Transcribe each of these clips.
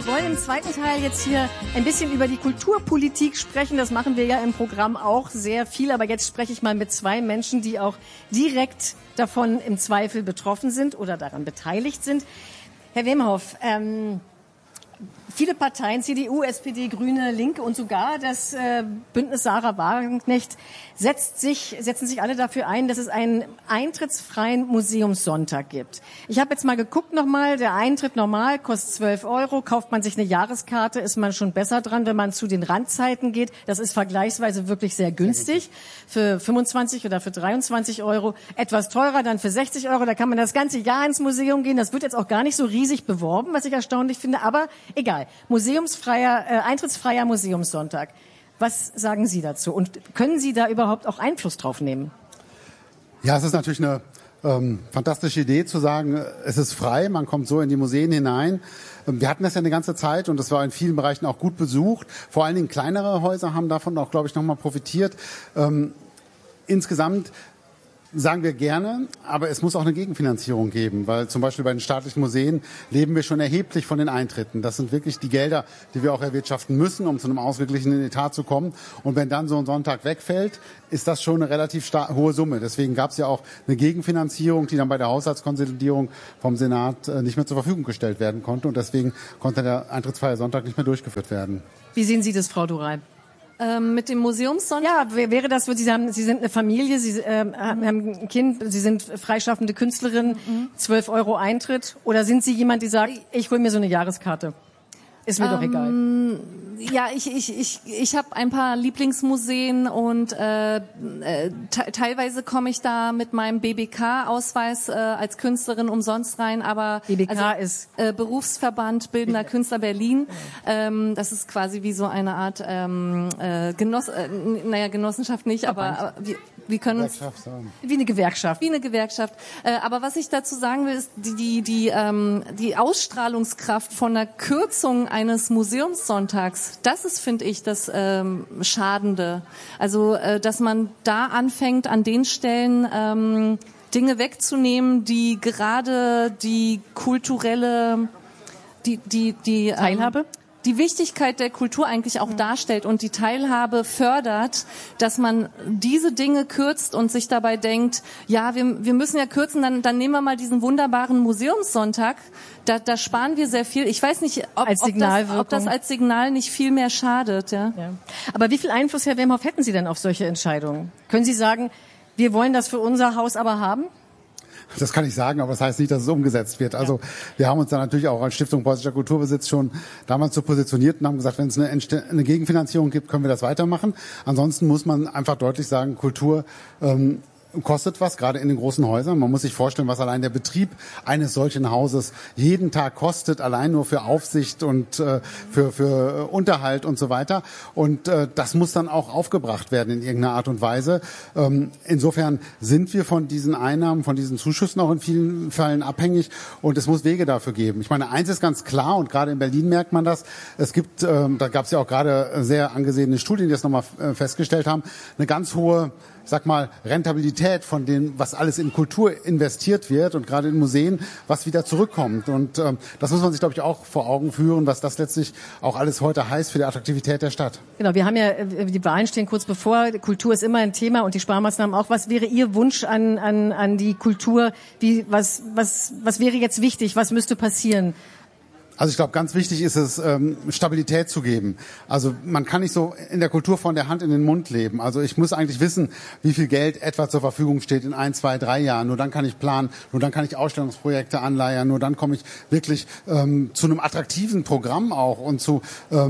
wollen im zweiten Teil jetzt hier ein bisschen über die Kulturpolitik sprechen. Das machen wir ja im Programm auch sehr viel. Aber jetzt spreche ich mal mit zwei Menschen, die auch direkt davon im Zweifel betroffen sind oder daran beteiligt sind. Herr Wemhoff, viele Parteien, CDU, SPD, Grüne, Linke und sogar das Bündnis Sarah Wagenknecht setzen sich alle dafür ein, dass es einen eintrittsfreien Museumssonntag gibt. Ich habe jetzt mal geguckt nochmal, der Eintritt normal kostet 12 Euro, kauft man sich eine Jahreskarte, ist man schon besser dran, wenn man zu den Randzeiten geht. Das ist vergleichsweise wirklich sehr günstig, für 25 oder für 23 Euro. Etwas teurer dann für 60 Euro, da kann man das ganze Jahr ins Museum gehen. Das wird jetzt auch gar nicht so riesig beworben, was ich erstaunlich finde, aber egal. Eintrittsfreier Museumssonntag. Was sagen Sie dazu? Und können Sie da überhaupt auch Einfluss drauf nehmen? Ja, es ist natürlich eine fantastische Idee zu sagen, es ist frei, man kommt so in die Museen hinein. Wir hatten das ja eine ganze Zeit und das war in vielen Bereichen auch gut besucht. Vor allen Dingen kleinere Häuser haben davon auch, glaube ich, nochmal profitiert. Insgesamt sagen wir gerne, aber es muss auch eine Gegenfinanzierung geben, weil zum Beispiel bei den staatlichen Museen leben wir schon erheblich von den Eintritten. Das sind wirklich die Gelder, die wir auch erwirtschaften müssen, um zu einem ausgeglichenen Etat zu kommen. Und wenn dann so ein Sonntag wegfällt, ist das schon eine relativ hohe Summe. Deswegen gab es ja auch eine Gegenfinanzierung, die dann bei der Haushaltskonsolidierung vom Senat nicht mehr zur Verfügung gestellt werden konnte. Und deswegen konnte der eintrittsfreie Sonntag nicht mehr durchgeführt werden. Wie sehen Sie das, Frau Duray? Mit dem Museumssonntag? Ja, wäre das, Sie sind eine Familie, Sie haben ein Kind, Sie sind freischaffende Künstlerin, 12 Euro Eintritt, oder sind Sie jemand, die sagt, ich hole mir so eine Jahreskarte? Ist mir doch egal. Ja, ich habe ein paar Lieblingsmuseen und teilweise komme ich da mit meinem BBK-Ausweis als Künstlerin umsonst rein, aber BBK ist Berufsverband Bildender Künstler Berlin. Das ist quasi wie so eine Art Genossenschaft nicht, aber wir können uns wie eine Gewerkschaft. Wie eine Gewerkschaft. Aber was ich dazu sagen will, ist die Ausstrahlungskraft von der Kürzung eines Museumssonntags. Das ist, finde ich, das Schadende. Also, dass man da anfängt, an den Stellen Dinge wegzunehmen, die gerade die kulturelle, die Teilhabe? Die Wichtigkeit der Kultur eigentlich auch darstellt und die Teilhabe fördert, dass man diese Dinge kürzt und sich dabei denkt, ja, wir müssen ja kürzen, dann nehmen wir mal diesen wunderbaren Museumssonntag, da sparen wir sehr viel. Ich weiß nicht, ob das als Signal nicht viel mehr schadet. Ja. Aber wie viel Einfluss, Herr Wemhoff, hätten Sie denn auf solche Entscheidungen? Können Sie sagen, wir wollen das für unser Haus aber haben? Das kann ich sagen, aber das heißt nicht, dass es umgesetzt wird. Also wir haben uns da natürlich auch als Stiftung Preußischer Kulturbesitz schon damals so positioniert und haben gesagt, wenn es eine Gegenfinanzierung gibt, können wir das weitermachen. Ansonsten muss man einfach deutlich sagen, Kultur kostet was, gerade in den großen Häusern. Man muss sich vorstellen, was allein der Betrieb eines solchen Hauses jeden Tag kostet, allein nur für Aufsicht und für Unterhalt und so weiter. Und das muss dann auch aufgebracht werden in irgendeiner Art und Weise. Insofern sind wir von diesen Einnahmen, von diesen Zuschüssen auch in vielen Fällen abhängig und es muss Wege dafür geben. Ich meine, eins ist ganz klar und gerade in Berlin merkt man das. Es gibt, da gab es ja auch gerade sehr angesehene Studien, die das nochmal festgestellt haben, eine ganz hohe, sag mal, Rentabilität von dem, was alles in Kultur investiert wird und gerade in Museen, was wieder zurückkommt. Und das muss man sich, glaube ich, auch vor Augen führen, was das letztlich auch alles heute heißt für die Attraktivität der Stadt. Genau, wir haben ja, die Wahlen stehen kurz bevor, Kultur ist immer ein Thema und die Sparmaßnahmen auch. Was wäre Ihr Wunsch an die Kultur? Was wäre jetzt wichtig? Was müsste passieren? Also ich glaube, ganz wichtig ist es, Stabilität zu geben. Also man kann nicht so in der Kultur von der Hand in den Mund leben. Also ich muss eigentlich wissen, wie viel Geld etwa zur Verfügung steht in 1, 2, 3 Jahren. Nur dann kann ich planen, nur dann kann ich Ausstellungsprojekte anleiern, nur dann komme ich wirklich zu einem attraktiven Programm auch und zu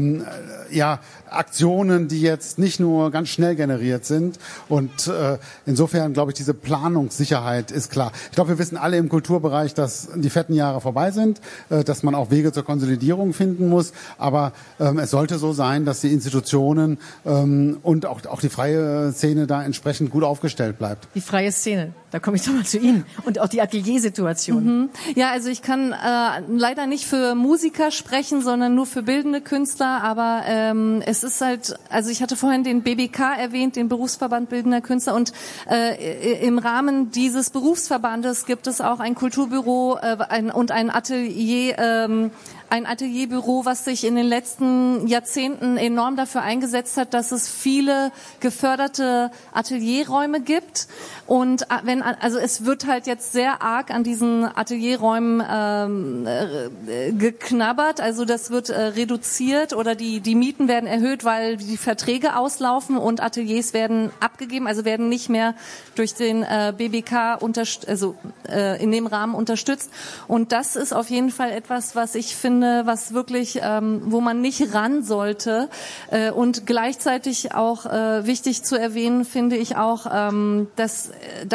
Aktionen, die jetzt nicht nur ganz schnell generiert sind. Und insofern glaube ich, diese Planungssicherheit ist klar. Ich glaube, wir wissen alle im Kulturbereich, dass die fetten Jahre vorbei sind, dass man auch Wege zur Konsolidierung finden muss. Aber es sollte so sein, dass die Institutionen und auch die freie Szene da entsprechend gut aufgestellt bleibt. Die freie Szene, da komme ich doch mal zu Ihnen. Und auch die Ateliersituation. Ja, also ich kann leider nicht für Musiker sprechen, sondern nur für bildende Künstler. Aber es ist halt, also ich hatte vorhin den BBK erwähnt, den Berufsverband Bildender Künstler. Und im Rahmen dieses Berufsverbandes gibt es auch ein Kulturbüro und ein Atelier ein Atelierbüro, was sich in den letzten Jahrzehnten enorm dafür eingesetzt hat, dass es viele geförderte Atelierräume gibt. Und also es wird halt jetzt sehr arg an diesen Atelierräumen geknabbert. Also das wird reduziert oder die Mieten werden erhöht, weil die Verträge auslaufen und Ateliers werden abgegeben, also werden nicht mehr durch den BBK in dem Rahmen unterstützt. Und das ist auf jeden Fall etwas, was ich finde, was wirklich, wo man nicht ran sollte. Und gleichzeitig auch wichtig zu erwähnen, finde ich auch, dass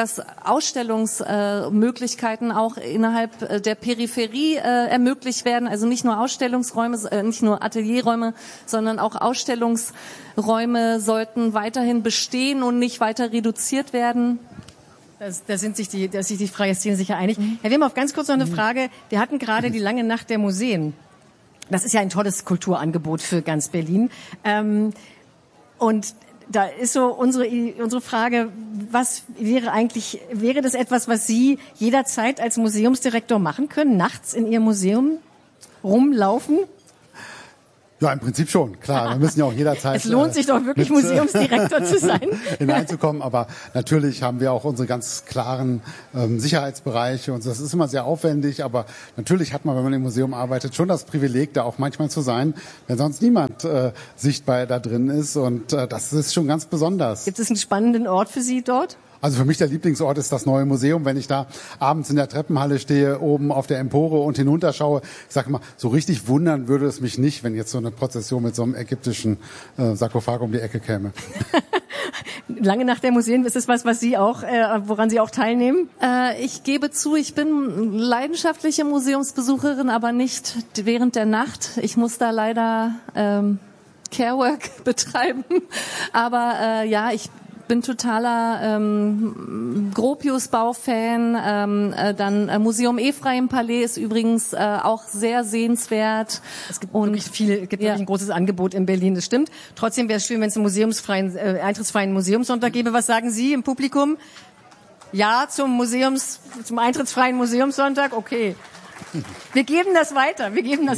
Ausstellungsmöglichkeiten auch innerhalb der Peripherie ermöglicht werden. Also nicht nur Ausstellungsräume, nicht nur Atelierräume, sondern auch Ausstellungsräume sollten weiterhin bestehen und nicht weiter reduziert werden. Da sind sich die freie Szene sicher einig. Herr Wimhoff, ganz kurz noch eine Frage. Wir hatten gerade die lange Nacht der Museen. Das ist ja ein tolles Kulturangebot für ganz Berlin. Und da ist so unsere Frage, was wäre das etwas, was Sie jederzeit als Museumsdirektor machen können? Nachts in Ihrem Museum rumlaufen? Ja, im Prinzip schon, klar. Wir müssen ja auch jederzeit. Es lohnt sich doch wirklich, Museumsdirektor zu sein. Hineinzukommen, aber natürlich haben wir auch unsere ganz klaren Sicherheitsbereiche und das ist immer sehr aufwendig, aber natürlich hat man, wenn man im Museum arbeitet, schon das Privileg, da auch manchmal zu sein, wenn sonst niemand sichtbar da drin ist und das ist schon ganz besonders. Gibt es einen spannenden Ort für Sie dort? Also für mich der Lieblingsort ist das neue Museum. Wenn ich da abends in der Treppenhalle stehe, oben auf der Empore und hinunterschaue, ich sage mal, so richtig wundern würde es mich nicht, wenn jetzt so eine Prozession mit so einem ägyptischen Sarkophag um die Ecke käme. Lange Nacht der Museen, ist das was Sie auch, woran Sie auch teilnehmen? Ich gebe zu, ich bin leidenschaftliche Museumsbesucherin, aber nicht während der Nacht. Ich muss da leider Carework betreiben. Aber ich bin totaler Gropius-Baufan. Dann Museum Ephraim-Palais ist übrigens auch sehr sehenswert. Es gibt wirklich ein großes Angebot in Berlin, das stimmt. Trotzdem wäre es schön, wenn es einen eintrittsfreien Museumssonntag gäbe. Was sagen Sie im Publikum? Ja, zum eintrittsfreien Museumssonntag? Okay. Wir geben das weiter.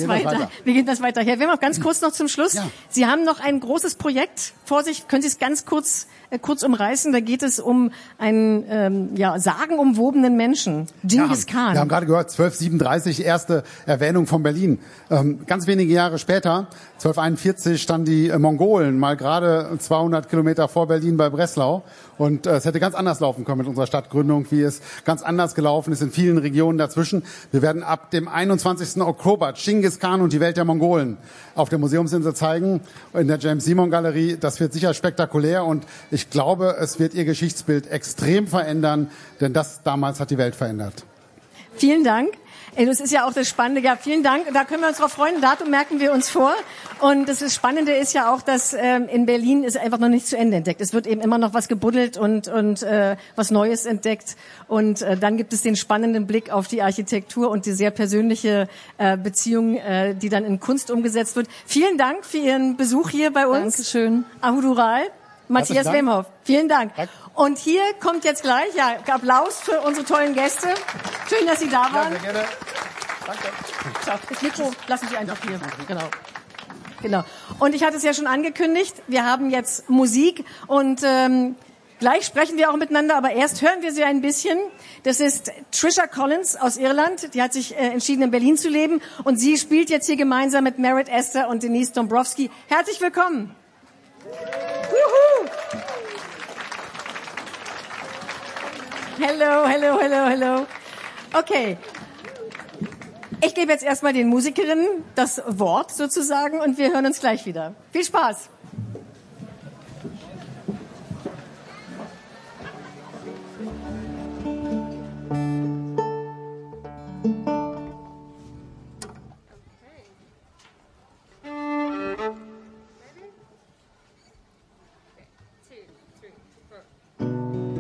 Herr Wimhoff, ganz kurz noch zum Schluss. Ja. Sie haben noch ein großes Projekt vor sich. Können Sie es ganz kurz umreißen? Da geht es um einen sagenumwobenen Menschen, Genghis Khan. Wir haben gerade gehört, 1237, erste Erwähnung von Berlin. Ganz wenige Jahre später, 1241, standen die Mongolen mal gerade 200 Kilometer vor Berlin bei Breslau. Und es hätte ganz anders laufen können mit unserer Stadtgründung, wie es ganz anders gelaufen ist in vielen Regionen dazwischen. Wir werden ab dem 21. Oktober Genghis Khan und die Welt der Mongolen auf der Museumsinsel zeigen, in der James-Simon-Galerie. Das wird sicher spektakulär und ich glaube, es wird ihr Geschichtsbild extrem verändern, denn das damals hat die Welt verändert. Vielen Dank. Das ist ja auch das Spannende. Ja, vielen Dank. Da können wir uns drauf freuen. Datum merken wir uns vor. Und das Spannende ist ja auch, dass in Berlin ist einfach noch nicht zu Ende entdeckt. Es wird eben immer noch was gebuddelt und was Neues entdeckt. Und dann gibt es den spannenden Blick auf die Architektur und die sehr persönliche Beziehung, die dann in Kunst umgesetzt wird. Vielen Dank für Ihren Besuch hier bei uns. Dankeschön. Ahudural. Matthias Wimhoff. Vielen Dank. Dank. Und hier kommt jetzt gleich, Applaus für unsere tollen Gäste. Schön, dass Sie da waren. Ja, sehr gerne. Danke. Ciao. Das Mikro lassen Sie einfach hier. Genau. Und ich hatte es ja schon angekündigt, wir haben jetzt Musik und gleich sprechen wir auch miteinander, aber erst hören wir sie ein bisschen. Das ist Trisha Collins aus Irland, die hat sich entschieden, in Berlin zu leben und sie spielt jetzt hier gemeinsam mit Merritt Esther und Denise Dombrowski. Herzlich willkommen. Woohoo. Hello. Okay. Ich gebe jetzt erstmal den Musikerinnen das Wort sozusagen und wir hören uns gleich wieder. Viel Spaß!